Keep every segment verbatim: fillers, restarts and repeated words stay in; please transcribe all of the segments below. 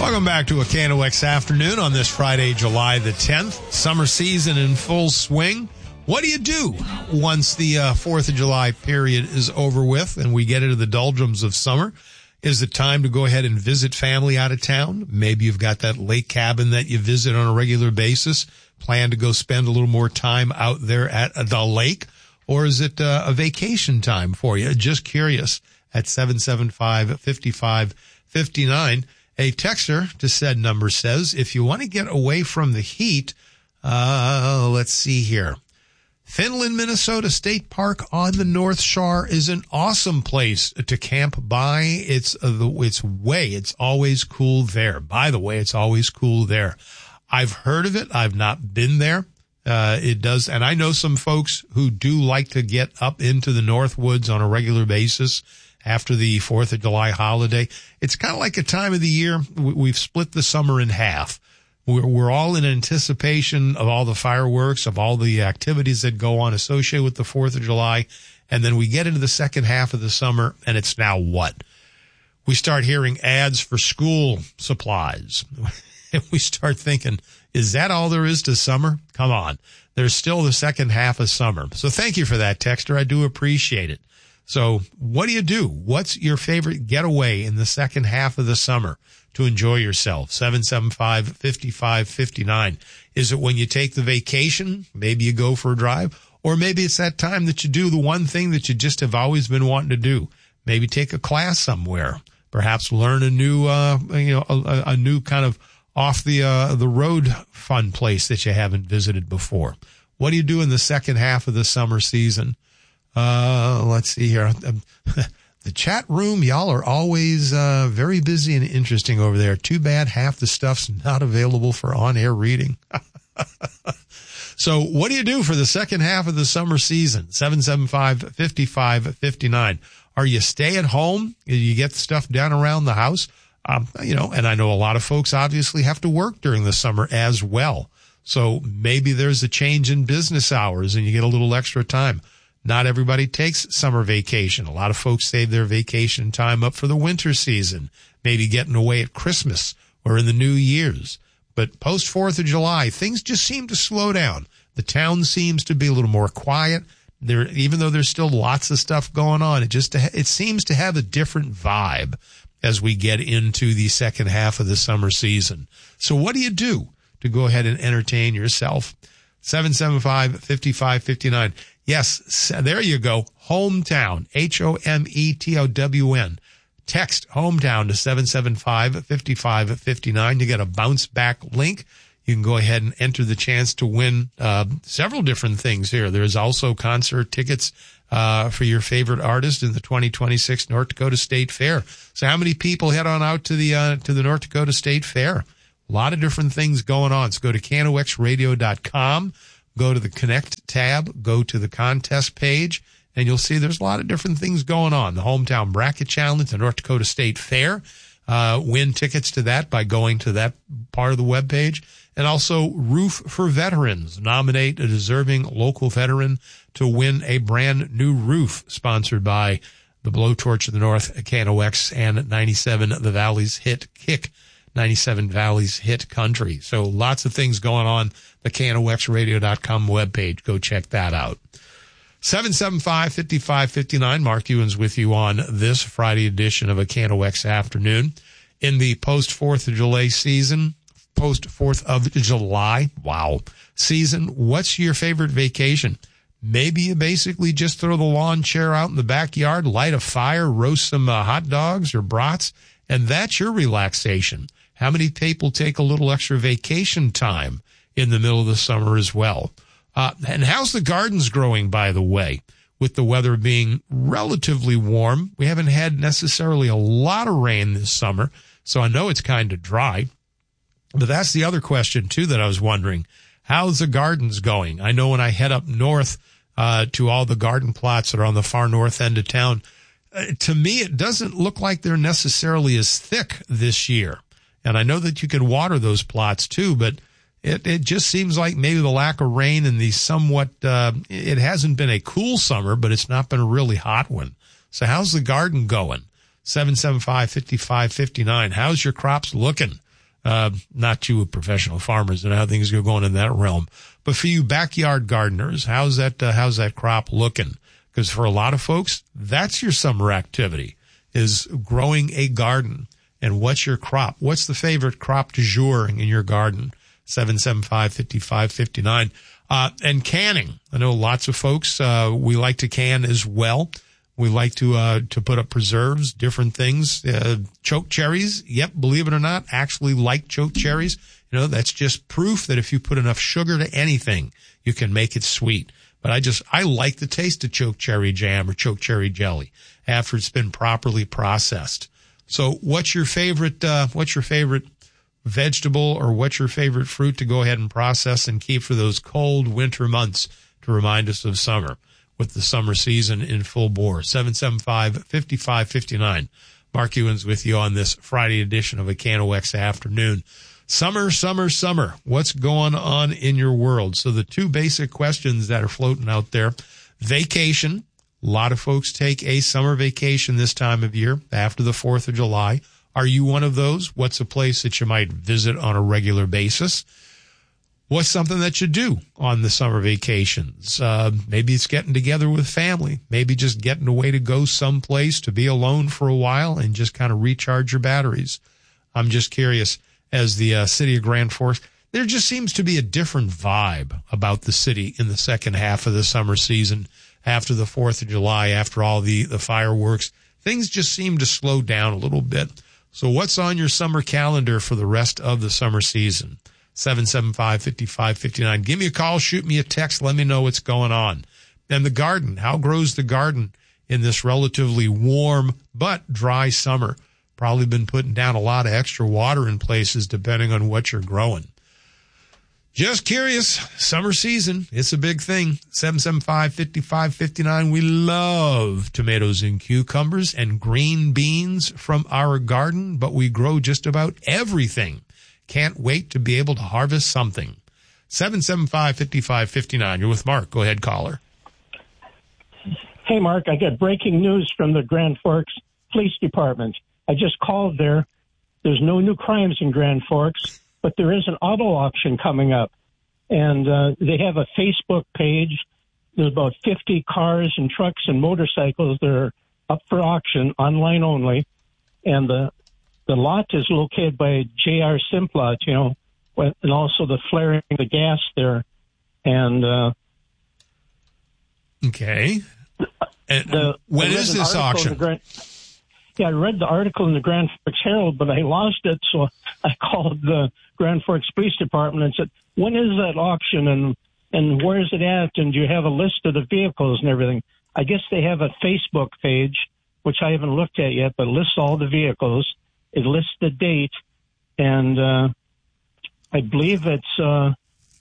Welcome back to a K N O X Afternoon on this Friday, July the tenth. Summer season in full swing. What do you do once the uh, fourth of July period is over with and we get into the doldrums of summer? Is it time to go ahead and visit family out of town? Maybe you've got that lake cabin that you visit on a regular basis. Plan to go spend a little more time out there at the lake? Or is it uh, a vacation time for you? Just curious. At seven seven five, five five five nine, a texter to said number says, if you want to get away from the heat, uh, let's see here. Finland, Minnesota State Park on the North Shore is an awesome place to camp by. It's uh, the, it's way, it's always cool there. By the way, it's always cool there. I've heard of it. I've not been there. Uh, it does. And I know some folks who do like to get up into the North Woods on a regular basis after the fourth of July holiday. It's kind of like a time of the year. We've split the summer in half. We're, we're all in anticipation of all the fireworks, of all the activities that go on associated with the fourth of July. And then we get into the second half of the summer, and it's now what? We start hearing ads for school supplies. And we start thinking, is that all there is to summer? Come on. There's still the second half of summer. So thank you for that, texter. I do appreciate it. So what do you do? What's your favorite getaway in the second half of the summer to enjoy yourself? seven seven five, five five five nine. Is it when you take the vacation? Maybe you go for a drive. Or maybe it's that time that you do the one thing that you just have always been wanting to do. Maybe take a class somewhere. Perhaps learn a new, uh, you know, a, a new kind of off the, uh, the road fun place that you haven't visited before. What do you do in the second half of the summer season? Uh, let's see here. The chat room, y'all are always, uh, very busy and interesting over there. Too bad half the stuff's not available for on-air reading. So what do you do for the second half of the summer season? seven seven five, five five five nine. Are you stay at home? Do you get stuff done around the house? Um, you know, and I know a lot of folks obviously have to work during the summer as well. So maybe there's a change in business hours and you get a little extra time. Not everybody takes summer vacation. A lot of folks save their vacation time up for the winter season, maybe getting away at Christmas or in the New Year's. But post fourth of July, things just seem to slow down. The town seems to be a little more quiet. There, even though there's still lots of stuff going on, it just, it seems to have a different vibe as we get into the second half of the summer season. So what do you do to go ahead and entertain yourself? seven seven five, five five five nine. Yes, there you go. Hometown, H O M E T O W N. Text hometown to seven seven five, five five five nine. You get a bounce back link. You can go ahead and enter the chance to win uh, several different things here. There's also concert tickets uh, for your favorite artist in the twenty twenty-six North Dakota State Fair. So how many people head on out to the uh, to the North Dakota State Fair? A lot of different things going on. So go to K N O X radio dot com. Go to the Connect tab, go to the contest page, and you'll see there's a lot of different things going on. The Hometown Bracket Challenge, the North Dakota State Fair. Uh, win tickets to that by going to that part of the webpage. And also Roof for Veterans. Nominate a deserving local veteran to win a brand new roof, sponsored by the Blowtorch of the North, K N O X, and ninety-seven The Valley's Hit Kick. ninety-seven Valley's Hit Country. So lots of things going on. The K N O X radio dot com webpage. Go check that out. seven seven five, five five five nine. Mark Ewens with you on this Friday edition of a K N O X Afternoon. In the post fourth of July season, post fourth of July, wow, season, what's your favorite vacation? Maybe you basically just throw the lawn chair out in the backyard, light a fire, roast some uh, hot dogs or brats, and that's your relaxation. How many people take a little extra vacation time in the middle of the summer as well? Uh, and how's the gardens growing, by the way, with the weather being relatively warm? We haven't had necessarily a lot of rain this summer, so I know it's kind of dry. But that's the other question, too, that I was wondering. How's the gardens going? I know when I head up north uh, to all the garden plots that are on the far north end of town, uh, to me, it doesn't look like they're necessarily as thick this year. And I know that you can water those plots, too, but It it just seems like maybe the lack of rain and the somewhat, uh, it hasn't been a cool summer, but it's not been a really hot one. So how's the garden going? seven seven five, five five five nine. How's your crops looking? Uh, not you professional farmers and how things are going in that realm. But for you backyard gardeners, how's that, uh, how's that crop looking? Because for a lot of folks, that's your summer activity, is growing a garden. And what's your crop? What's the favorite crop du jour in your garden? seven seven five, five five five nine. Uh, and canning. I know lots of folks, uh, we like to can as well. We like to, uh, to put up preserves, different things. Uh, choke cherries. Yep. Believe it or not, actually like choke cherries. You know, that's just proof that if you put enough sugar to anything, you can make it sweet. But I just, I like the taste of choke cherry jam or choke cherry jelly after it's been properly processed. So what's your favorite, uh, what's your favorite vegetable or what's your favorite fruit to go ahead and process and keep for those cold winter months to remind us of summer with the summer season in full bore? seven seven five, five five five nine. Mark Ewens with you on this Friday edition of A Can O X Afternoon. Summer, summer, summer. What's going on in your world? So the two basic questions that are floating out there. Vacation. A lot of folks take a summer vacation this time of year after the fourth of July. Are you one of those? What's a place that you might visit on a regular basis? What's something that you do on the summer vacations? Uh, maybe it's getting together with family. Maybe just getting away to go someplace to be alone for a while and just kind of recharge your batteries. I'm just curious, as the uh, city of Grand Forks, there just seems to be a different vibe about the city in the second half of the summer season after the fourth of July, after all the, the fireworks. Things just seem to slow down a little bit. So what's on your summer calendar for the rest of the summer season? seven seven five, five five five nine. Give me a call, shoot me a text, let me know what's going on. And the garden, how grows the garden in this relatively warm but dry summer? Probably been putting down a lot of extra water in places depending on what you're growing. Just curious. Summer season, it's a big thing. seven seven five, five five five nine. We love tomatoes and cucumbers and green beans from our garden, but we grow just about everything. Can't wait to be able to harvest something. seven seven five, five five five nine. You're with Mark. Go ahead, caller. Hey, Mark, I got breaking news from the Grand Forks Police Department. I just called there. There's no new crimes in Grand Forks, but there is an auto auction coming up. And uh, they have a Facebook page. There's about fifty cars and trucks and motorcycles that are up for auction, online only. And the the lot is located by J R Simplot, you know, and also the flaring the gas there. And uh, okay. And the, when is this auction? Grand, yeah, I read the article in the Grand Forks Herald, but I lost it, so I called the Grand Forks Police Department and said, when is that auction, and and where is it at, and do you have a list of the vehicles and everything? I guess they have a Facebook page, which I haven't looked at yet, but lists all the vehicles. It lists the date, and uh, I believe it's uh,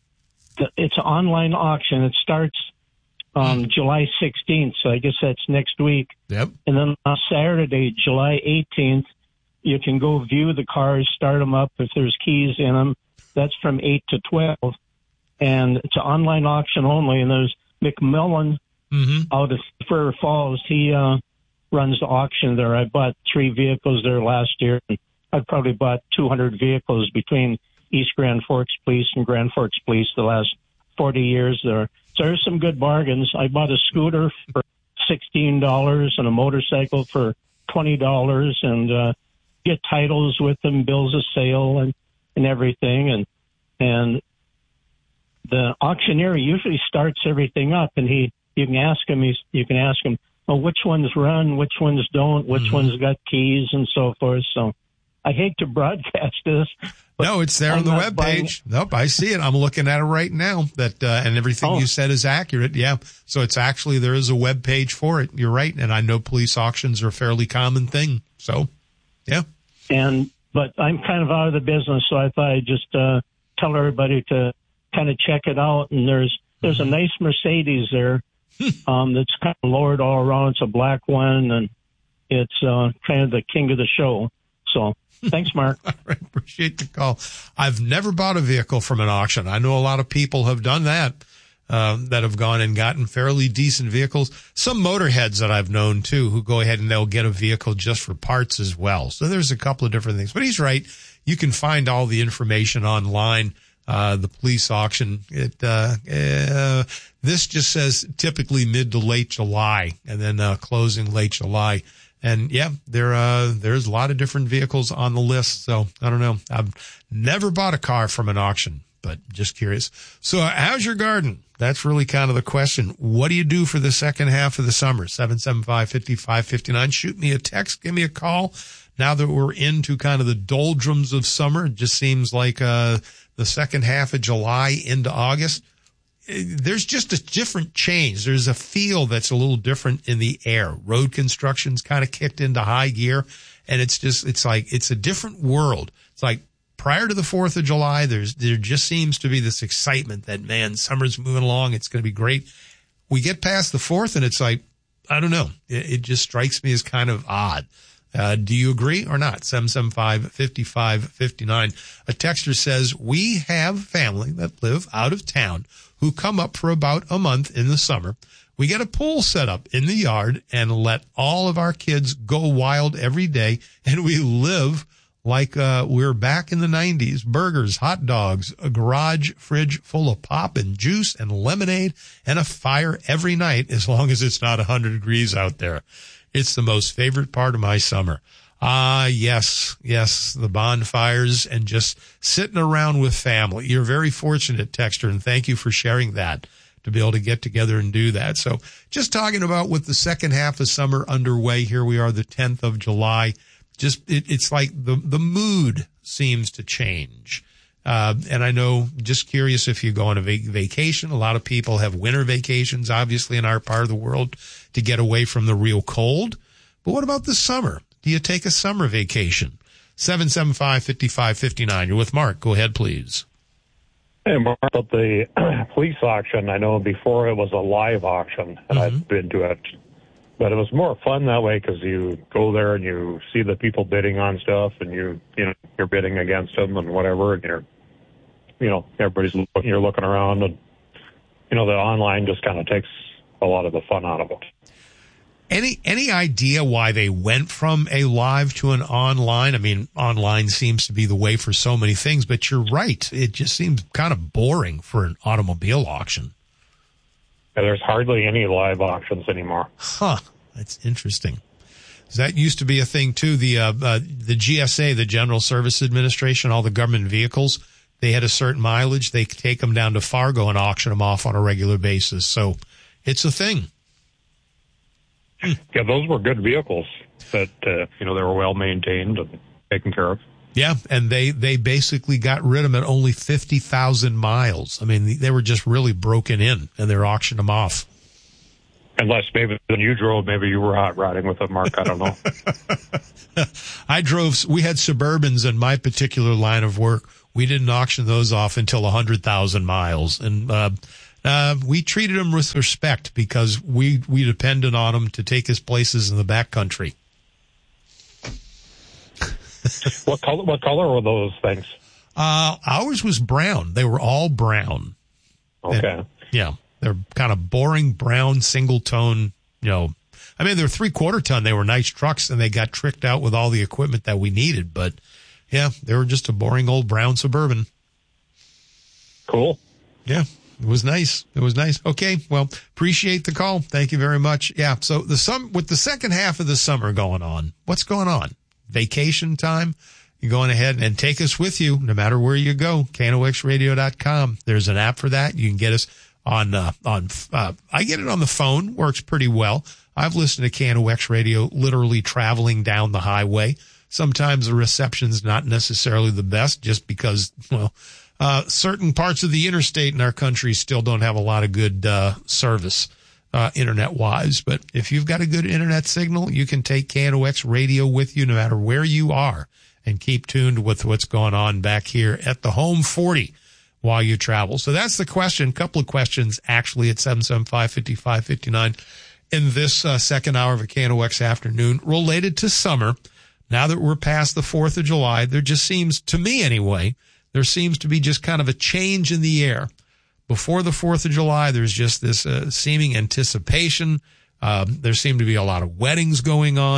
it's an online auction. It starts on um, July sixteenth, so I guess that's next week. Yep. And then on Saturday, July eighteenth, you can go view the cars, start them up if there's keys in them. That's from eight to twelve. And it's an online auction only, and there's McMillan mm-hmm. out of Fur Falls. He uh, runs the auction there. I bought three vehicles there last year. I've probably bought two hundred vehicles between East Grand Forks Police and Grand Forks Police the last forty years there. So there's some good bargains. I bought a scooter for sixteen dollars and a motorcycle for twenty dollars, and uh, get titles with them, bills of sale, and, and everything. And and the auctioneer usually starts everything up, and he you can ask him he's, you can ask him, well, which ones run, which ones don't, which mm-hmm. ones got keys, and so forth. So I hate to broadcast this. No, it's there I'm on the web page. Nope, I see it. I'm looking at it right now. That uh, and everything oh. you said is accurate. Yeah, so it's actually there is a web page for it. You're right, and I know police auctions are a fairly common thing. So, yeah. And but I'm kind of out of the business, so I thought I'd just uh, tell everybody to kind of check it out. And there's there's a nice Mercedes there um, that's kind of lowered all around. It's a black one, and it's uh, kind of the king of the show. So. Thanks, Mark. All right, appreciate the call. I've never bought a vehicle from an auction. I know a lot of people have done that, uh, that have gone and gotten fairly decent vehicles. Some motorheads that I've known, too, who go ahead and they'll get a vehicle just for parts as well. So there's a couple of different things. But he's right. you can find all the information online. Uh, the police auction, it, uh, uh, this just says typically mid to late July and then, uh, closing late July. And yeah, there, uh, there's a lot of different vehicles on the list. So I don't know. I've never bought a car from an auction, but just curious. So uh, how's your garden? That's really kind of the question. What do you do for the second half of the summer? seven seven five, five five five nine. Shoot me a text. Give me a call. Now that we're into kind of the doldrums of summer, it just seems like, uh, the second half of July into August, there's just a different change. There's a feel that's a little different in the air. Road construction's kind of kicked into high gear, and it's just, it's like, it's a different world. It's like prior to the fourth of July, there's, there just seems to be this excitement that, man, summer's moving along. It's going to be great. We get past the fourth and it's like, I don't know. It, it just strikes me as kind of odd. Uh, do you agree or not? seven seven five, five five five nine. A texter says, we have family that live out of town who come up for about a month in the summer. We get a pool set up in the yard and let all of our kids go wild every day. And we live like, uh, we're back in the nineties. Burgers, hot dogs, a garage fridge full of pop and juice and lemonade and a fire every night as long as it's not one hundred degrees out there. It's the most favorite part of my summer. Ah, yes, yes, the bonfires and just sitting around with family. You're very fortunate, texter, and thank you for sharing that, to be able to get together and do that. So just talking about with the second half of summer underway, here we are the tenth of July. Just, it, it's like the, the mood seems to change. Uh, and I know, just curious if you go on a vac- vacation. A lot of people have winter vacations, obviously, in our part of the world to get away from the real cold. But what about the summer? Do you take a summer vacation? seven seven five, five five five nine. You're with Mark. Go ahead, please. Hey, Mark, about the police auction, I know before it was a live auction, and mm-hmm. I've been to it. But it was more fun that way because you go there and you see the people bidding on stuff, and you you know you're bidding against them and whatever, and you're you know everybody's looking, you're looking around, and you know the online just kind of takes a lot of the fun out of it. Any any idea why they went from a live to an online? I mean, online seems to be the way for so many things, but you're right. It just seems kind of boring for an automobile auction. Yeah, there's hardly any live auctions anymore. Huh. That's interesting. That used to be a thing too. The uh, uh, the G S A, the General Service Administration, all the government vehicles, they had a certain mileage. They take them down to Fargo and auction them off on a regular basis. So it's a thing. Yeah, those were good vehicles that, uh, you know, they were well maintained and taken care of. Yeah, and they, they basically got rid of them at only fifty thousand miles. I mean, they were just really broken in, and they're auctioning them off. Unless maybe when you drove, maybe you were hot rodding with them, Mark. I don't know. I drove, we had Suburbans in my particular line of work. We didn't auction those off until one hundred thousand miles. And, uh, Uh, we treated them with respect because we, we depended on them to take us places in the backcountry. What color, what color were those things? Uh, ours was brown. They were all brown. Okay. And, yeah. They're kind of boring brown single tone, you know, I mean, they're three quarter ton. They were nice trucks and they got tricked out with all the equipment that we needed. But yeah, they were just a boring old brown Suburban. Cool. Yeah. It was nice. It was nice. Okay. Well, appreciate the call. Thank you very much. Yeah. So the sum with the second half of the summer going on, what's going on? Vacation time. You're going ahead and take us with you no matter where you go. K N O X radio dot com. There's an app for that. You can get us on, uh, on, uh, I get it on the phone. Works pretty well. I've listened to K N O X radio literally traveling down the highway. Sometimes the reception's not necessarily the best just because, well, Uh, certain parts of the interstate in our country still don't have a lot of good, uh, service, uh, internet wise. But if you've got a good internet signal, you can take K N O X radio with you no matter where you are and keep tuned with what's going on back here at the home forty while you travel. So that's the question. Couple of questions actually at seven seven five, five five five nine in this, uh, second hour of a K N O X afternoon related to summer. Now that we're past the fourth of July, there just seems, to me anyway, there seems to be just kind of a change in the air. Before the fourth of July, there's just this uh, seeming anticipation. Um, there seem to be a lot of weddings going on.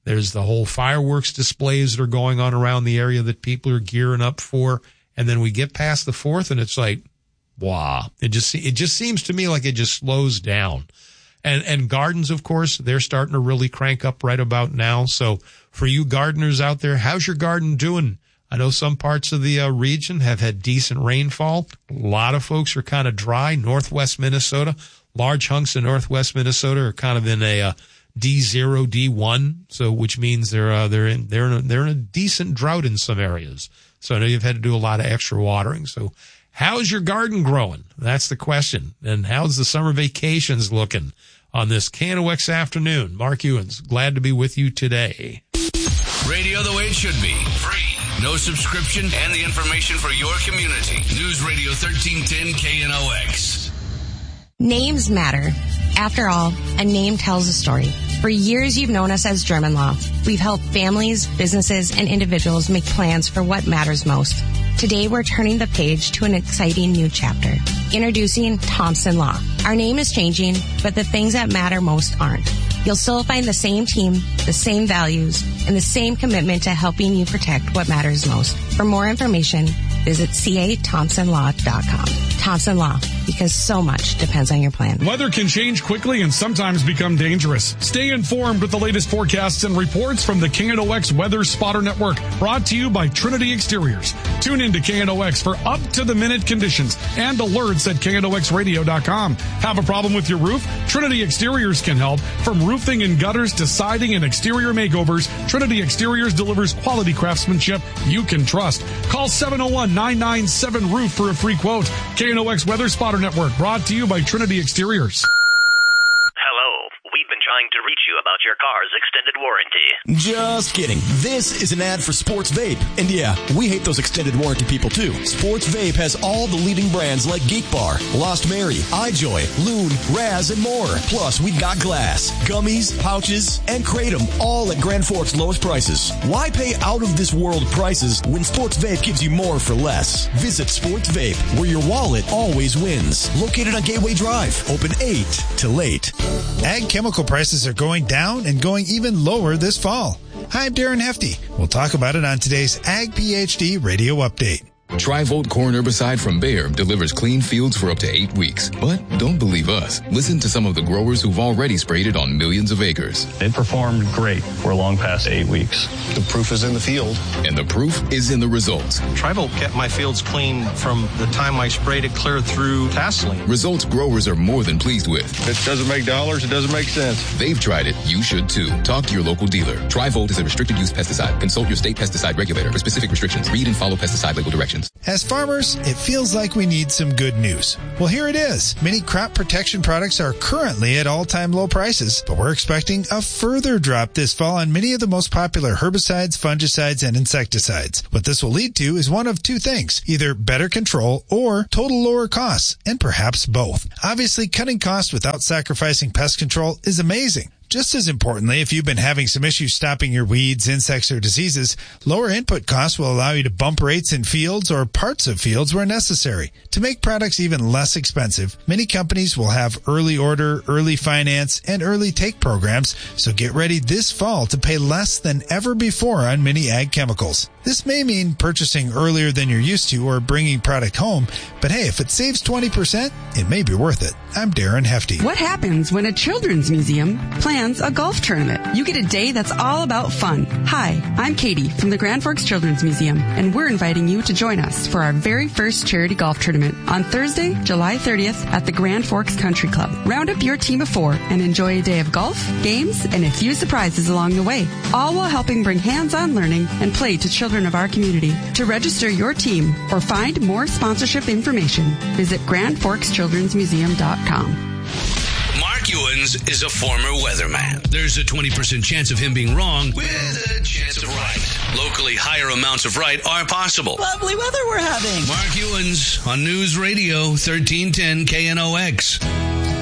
There's the whole fireworks displays that are going on around the area that people are gearing up for. And then we get past the fourth and it's like, wow. It just, it just seems to me like it just slows down. And, and gardens, of course, they're starting to really crank up right about now. So for you gardeners out there, how's your garden doing? I know some parts of the uh, region have had decent rainfall. A lot of folks are kind of dry. Northwest Minnesota, large hunks of Northwest Minnesota are kind of in a uh, D zero, D one, so which means they're uh, they're in they're in a, they're in a decent drought in some areas. So I know you've had to do a lot of extra watering. So how's your garden growing? That's the question. And how's the summer vacations looking on this K N O X afternoon? Mark Ewens, glad to be with you today. Radio the way it should be. Free. No subscription and the information for your community. News Radio thirteen ten K N O X. Names matter. After all, a name tells a story. For years, you've known us as German Law. We've helped families, businesses, and individuals make plans for what matters most. Today, we're turning the page to an exciting new chapter. Introducing Thompson Law. Our name is changing, but the things that matter most aren't. You'll still find the same team, the same values, and the same commitment to helping you protect what matters most. For more information, visit c a thompson law dot com. Thompson Law, because so much depends on your plan. Weather can change quickly and sometimes become dangerous. Stay informed with the latest forecasts and reports from the K N O X Weather Spotter Network, brought to you by Trinity Exteriors. Tune in to K N O X for up-to-the-minute conditions and alerts at k n o x radio dot com. Have a problem with your roof? Trinity Exteriors can help. From roofing and gutters to siding and exterior makeovers, Trinity Exteriors delivers quality craftsmanship you can trust. Call seven oh one, nine nine seven, roof for a free quote. K N O X Weather Spotter Network, brought to you by Trinity Exteriors. Hello. We've been trying to reach you about your car's extended warranty. Just kidding. This is an ad for Sports Vape. And yeah, we hate those extended warranty people too. Sports Vape has all the leading brands like Geek Bar, Lost Mary, iJoy, Loon, Raz, and more. Plus, we've got glass, gummies, pouches, and Kratom, all at Grand Forks' lowest prices. Why pay out-of-this-world prices when Sports Vape gives you more for less? Visit Sports Vape, where your wallet always wins. Located on Gateway Drive. Open eight to late. Ag chemical prices are going down and going even lower this fall. Hi, I'm Darren Hefty. We'll talk about it on today's Ag PhD Radio Update. Tri-Volt corn herbicide from Bayer delivers clean fields for up to eight weeks. But don't believe us. Listen to some of the growers who've already sprayed it on millions of acres. It performed great. We're long past eight weeks. The proof is in the field. And the proof is in the results. Tri-Volt kept my fields clean from the time I sprayed it clear through tasseling. Results growers are more than pleased with. If it doesn't make dollars, it doesn't make sense. They've tried it. You should too. Talk to your local dealer. Tri-Volt is a restricted use pesticide. Consult your state pesticide regulator for specific restrictions. Read and follow pesticide label directions. As farmers, it feels like we need some good news. Well, here it is. Many crop protection products are currently at all-time low prices, but we're expecting a further drop this fall on many of the most popular herbicides, fungicides, and insecticides. What this will lead to is one of two things, either better control or total lower costs, and perhaps both. Obviously, cutting costs without sacrificing pest control is amazing. Just as importantly, if you've been having some issues stopping your weeds, insects, or diseases, lower input costs will allow you to bump rates in fields or parts of fields where necessary. To make products even less expensive, many companies will have early order, early finance, and early take programs, so get ready this fall to pay less than ever before on many ag chemicals. This may mean purchasing earlier than you're used to or bringing product home, but hey, if it saves twenty percent, it may be worth it. I'm Darren Hefty. What happens when a children's museum plans a golf tournament? You get a day that's all about fun. Hi, I'm Katie from the Grand Forks Children's Museum, and we're inviting you to join us for our very first charity golf tournament on Thursday, July thirtieth at the Grand Forks Country Club. Round up your team of four and enjoy a day of golf, games, and a few surprises along the way, all while helping bring hands-on learning and play to children of our community. To register your team or find more sponsorship information, visit grand forks children's museum dot com. Mark Ewens is a former weatherman. There's a twenty percent chance of him being wrong with a chance of right. Locally, higher amounts of right are possible. Lovely weather we're having. Mark Ewens on News Radio thirteen ten K N O X.